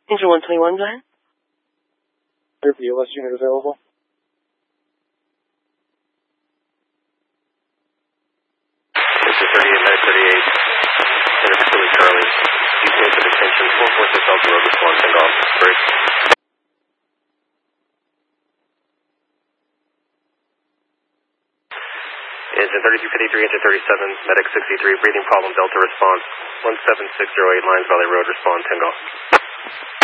Engine 121, go ahead. Your BLS unit available? Engine 38, Medic 38, Center Facility Charlie. Details of extension 446 Delta Road response and off. Break. Engine 3253, Engine 37, Medic 63, breathing problem, Delta response. 17608 Lions Valley Road, response, hang off.